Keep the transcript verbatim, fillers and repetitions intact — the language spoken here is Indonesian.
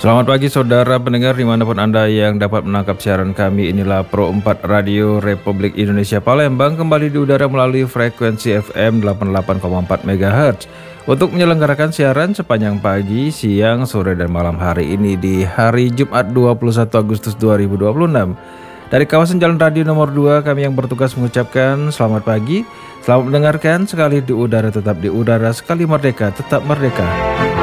Selamat pagi saudara pendengar dimanapun Anda yang dapat menangkap siaran kami. Inilah Pro empat Radio Republik Indonesia Palembang kembali di udara melalui frekuensi F M delapan puluh delapan koma empat megahertz untuk menyelenggarakan siaran sepanjang pagi, siang, sore, dan malam hari ini di hari Jumat dua puluh satu Agustus dua ribu dua puluh enam. Dari kawasan Jalan Radio nomor dua, kami yang bertugas mengucapkan selamat pagi, selamat mendengarkan. Sekali di udara tetap di udara, sekali merdeka tetap merdeka.